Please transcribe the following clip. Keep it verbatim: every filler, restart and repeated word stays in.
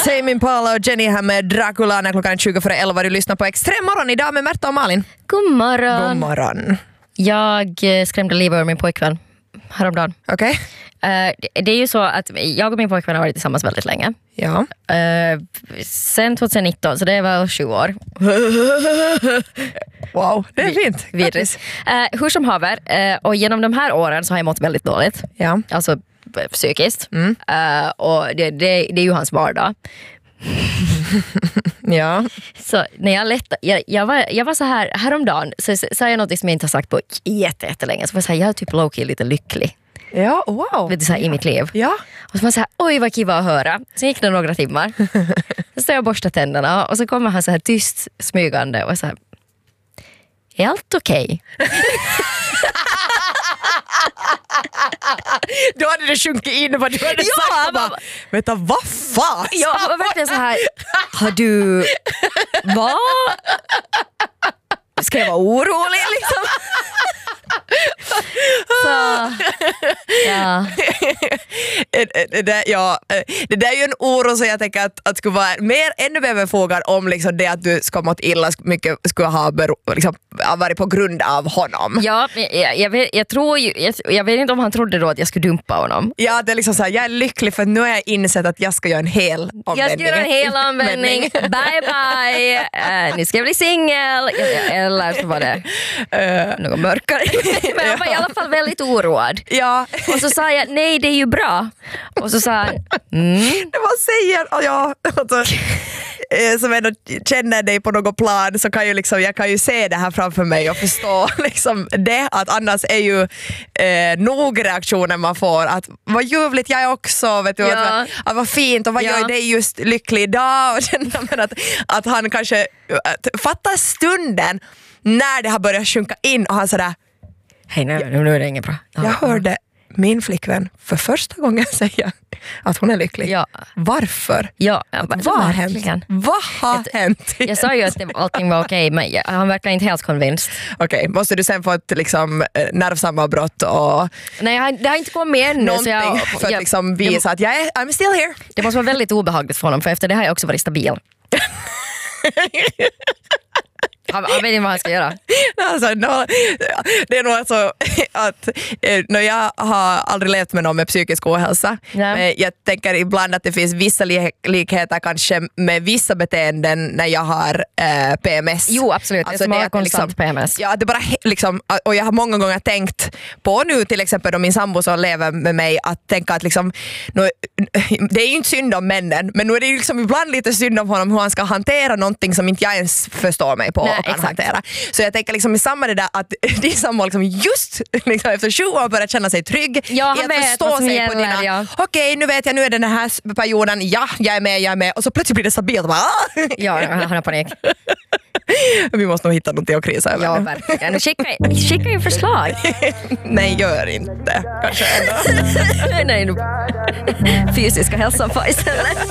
Tame Impala och Jenny här med Dracula när klockan är tjugo före elva. Du lyssnar på Extrem morgon idag med Märta och Malin. God morgon. God morgon. Jag skrämde livet ur min pojkvän häromdagen. Okej. Okay. Uh, det, det är ju så att jag och min pojkvän har varit tillsammans väldigt länge. Ja. Uh, sen tjugonitton, så det var sju år. Wow, det är fint. Virus. Uh, hur som haver, uh, och genom de här åren så har jag mått väldigt dåligt. Ja. Alltså psykiskt. Mm. Uh, och det, det, det är ju hans vardag. Ja. Så när jag lätt, jag, jag, var, jag var så här häromdagen så sa jag något som jag inte har sagt på jätte, jättelänge. Så var jag så här, jag är typ low-key lite lycklig. Ja, wow. Vet du, så här, i mitt liv. Ja. Och så var jag så här, oj vad kiva att höra. Sen gick det några timmar. Så står jag och borstar tänderna och så kommer han så här tyst smygande och så här, är allt okej? Okay? Då hade det sjunkit in vad du hade ja, sagt. Bara, vänta, vad fan? Ja, han var verkligen så här, har du, vad? Ska jag vara orolig liksom? Så, ja. det, där, ja. Det där är ju en oro så jag tänker att, att skulle vara mer, ännu mer befogad om liksom det att du ska mått illa mycket skulle ha bero, liksom, varit på grund av honom. Ja, jag, jag, vet, jag tror ju, jag, jag vet inte om han trodde då att jag skulle dumpa honom. Ja, det är liksom så här, jag är lycklig för nu har jag insett att jag ska göra en hel omvändning. Jag ska göra en hel omvändning. Bye bye. Uh, nu ska jag bli singel. Eller så var det uh, något mörkare. Men jag var i alla fall väldigt oroad. Ja. Och så sa jag, nej det är ju bra. Och så sa han, mm. Det var säger, ja, alltså, som ändå känner dig på något plan så kan ju liksom, jag kan ju se det här framför mig och förstå liksom det, att annars är ju eh, nog reaktionen man får att vad ljuvligt jag är också, vet du, ja. att, att vad fint och vad ja. Gör dig just lycklig idag och känner att, att han kanske att, fattar stunden när det har börjat sjunka in och han sådär, hej nu, nu är det inget bra. Jag hörde min flickvän för första gången säga att hon är lycklig. Ja. Varför? Ja, vad har hänt? Vad har jag, hänt? Jag sa ju att det, allting var okej, okay, men jag, han verkar inte helt convinced. Okej, okay, måste du sen få ett liksom, nervsammanbrott och nej, det har inte kommit ännu. Någonting så jag, för att jag, liksom visa jag, att jag är I'm still here. Det måste vara väldigt obehagligt för honom, för efter det har jag också varit stabil. Han, han vet inte vad han ska göra. Alltså, no, det är nog alltså att eh, när jag har aldrig levt med någon med psykisk ohälsa. Ja. Men jag tänker ibland att det finns vissa li- likheter kanske med vissa beteenden när jag har eh, P M S. Jo, absolut. Alltså, det är det är konstant liksom, P M S. Ja, det bara liksom, och jag har många gånger tänkt på nu till exempel då min sambo som lever med mig att tänka att liksom, nu, det är ju inte synd om männen, men nu är det ju liksom ibland lite synd om honom hur han ska hantera någonting som inte jag ens förstår mig på. Nej, och kan exakt. Hantera. Så jag tänker liksom i samma det där att det är samma liksom just liksom efter tjugo år börjat känna sig trygg ja, i att förstå sig gäller, på dina ja. okej okay, nu vet jag, nu är det den här perioden, ja jag är med, jag är med och så plötsligt blir det stabilt. Bara, ja, han har panik. Vi måste nog hitta någonting att krisa över. Ja, verkligen. Skicka, skicka ju förslag. Nej, gör inte. Kanske ändå. nej, nej. Fysiska hälsan på istället.